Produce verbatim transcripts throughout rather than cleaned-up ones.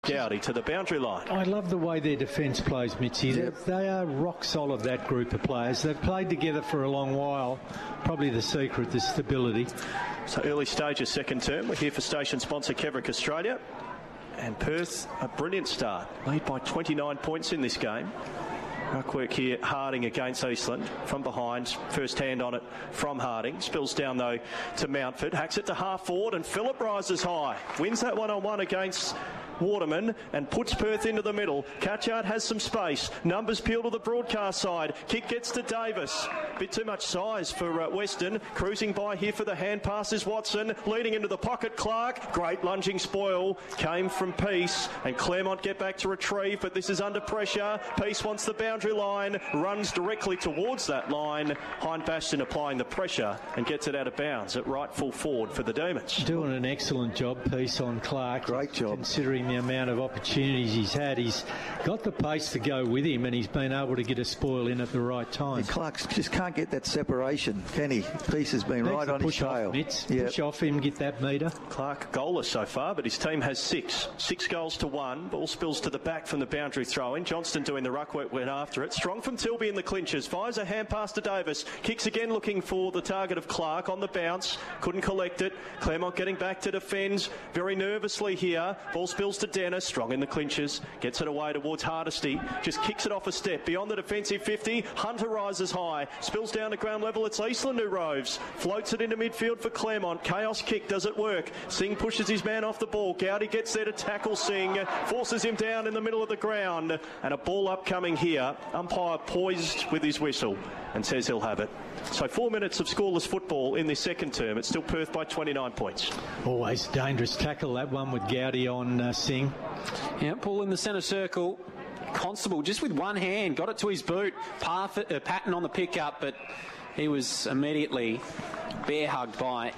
Gowdy to the boundary line. I love the way their defence plays, Mitchy. Yep. They are rock solid, that group of players. They've played together for a long while. Probably the secret, the stability. So early stages, second term. We're here for station sponsor Kevrick Australia. And Perth, a brilliant start. Lead by twenty-nine points in this game. Ruck work here, Harding against Eastland from behind. First hand on it from Harding. Spills down though to Mountford. Hacks it to half forward and Phillip rises high. Wins that one-on-one against Waterman and puts Perth into the middle. Catchard has some space. Numbers peel to the broadcast side. Kick gets to Davis. Bit too much size for uh, Western. Cruising by here for the hand pass is Watson. Leading into the pocket, Clark. Great lunging spoil. Came from Peace. And Claremont get back to retrieve, but this is under pressure. Peace wants the boundary line. Runs directly towards that line. Hind Bastion applying the pressure and gets it out of bounds at right full forward for the Demons. Doing an excellent job, Peace, on Clark. Great job. Considering the amount of opportunities he's had, he's got the pace to go with him and he's been able to get a spoil in at the right time. Yeah, Clark just can't get that separation, can he? Peace has been right on his tail. Off, yep. Push off him, get that metre. Clark goalless so far, but his team has six. Six goals to one. Ball spills to the back from the boundary throw-in. Johnston doing the ruck work, went after it. Strong from Tilby in the clinches. Fires a hand pass to Davis. Kicks again looking for the target of Clark on the bounce. Couldn't collect it. Claremont getting back to defend very nervously here. Ball spills to Dennis. Strong in the clinches. Gets it away towards Hardesty. Just kicks it off a step. Beyond the defensive fifty. Hunter rises high. Spills down to ground level. It's Eastland who roves. Floats it into midfield for Claremont. Chaos kick. Does it work? Singh pushes his man off the ball. Gowdy gets there to tackle Singh. Forces him down in the middle of the ground. And a ball upcoming here. Umpire poised with his whistle and says he'll have it. So four minutes of scoreless football in this second term. It's still Perth by twenty-nine points. Always dangerous tackle, that one with Gowdy on uh, Singh. Yeah, Paul in the centre circle. Constable just with one hand got it to his boot. Parfit, uh, Patton on the pickup, but he was immediately bear hugged by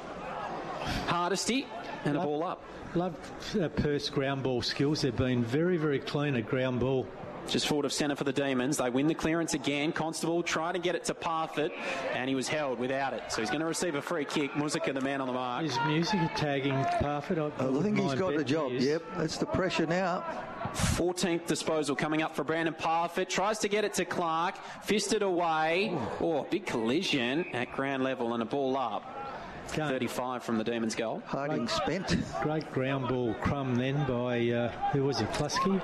Hardesty and love, a ball up. Love uh, Perth's ground ball skills. They've been very, very clean at ground ball. Just forward of centre for the Demons. They win the clearance again. Constable trying to get it to Parfit, and he was held without it. So he's going to receive a free kick. Musica, the man on the mark. Is Music tagging Parfit? I, I think he's got the job. Yep, that's the pressure now. fourteenth disposal coming up for Brandon Parfit. Tries to get it to Clark. Fisted away. Oh, big collision at ground level and a ball up. Game. thirty-five from the Demons' goal. Harding spent. Great ground ball crumb then by, uh, who was it, Klusky?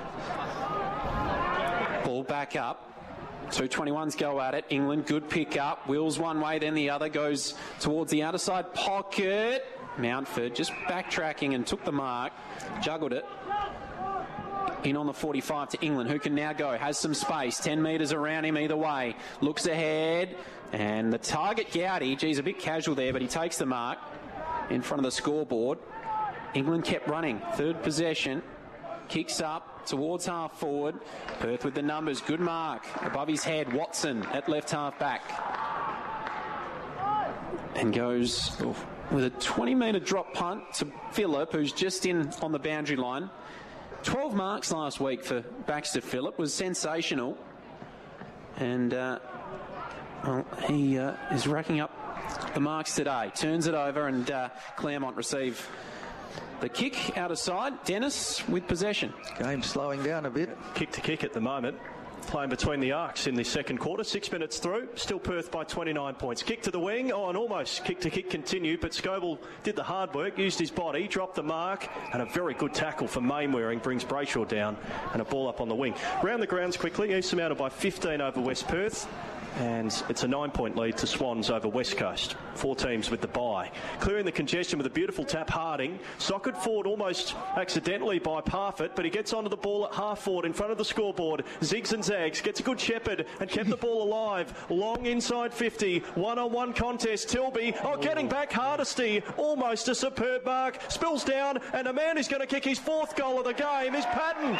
Ball back up. two twenty-ones go at it. England, good pick up. Wheels one way, then the other. Goes towards the outer side pocket. Mountford just backtracking and took the mark. Juggled it. In on the forty-five to England, who can now go. Has some space. ten metres around him either way. Looks ahead. And the target, Gowdy. Geez, a bit casual there, but he takes the mark in front of the scoreboard. England kept running. Third possession. Kicks up towards half forward. Perth with the numbers. Good mark. Above his head, Watson at left half back. And goes oh, with a twenty metre drop punt to Phillip, who's just in on the boundary line. twelve marks last week for Baxter Phillip. Was sensational. And uh, well, he uh, is racking up the marks today. Turns it over and uh, Claremont receive the kick out of side. Dennis with possession. Game slowing down a bit. Kick to kick at the moment. Playing between the arcs in the second quarter. Six minutes through. Still Perth by twenty-nine points. Kick to the wing. Oh, and almost kick to kick continued. But Scoble did the hard work. Used his body. Dropped the mark. And a very good tackle from Mainwaring. Brings Brayshaw down. And a ball up on the wing. Round the grounds quickly. East surmounted by fifteen over West Perth. And it's a nine-point lead to Swans over West Coast. Four teams with the bye. Clearing the congestion with a beautiful tap, Harding. Socked forward almost accidentally by Parfit, but he gets onto the ball at half forward in front of the scoreboard. Zigs and zags. Gets a good shepherd and kept the ball alive. Long inside fifty. One-on-one contest. Tilby. Oh, getting back Hardesty. Almost a superb mark. Spills down, and a man who's going to kick his fourth goal of the game is Patton.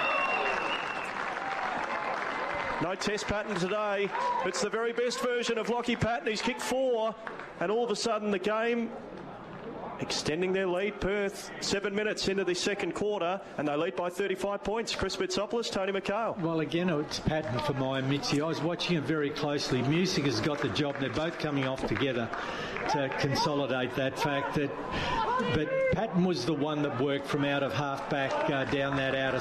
No test pattern today. It's the very best version of Lockie Patton. He's kicked four, and all of a sudden the game extending their lead. Perth, seven minutes into the second quarter, and they lead by thirty-five points. Chris Bitsopoulos, Tony McHale. Well, again, it's pattern for mine, Mitzi. I was watching it very closely. Music has got the job. They're both coming off together to consolidate that fact. That, but Patton was the one that worked from out of half-back uh, down that outer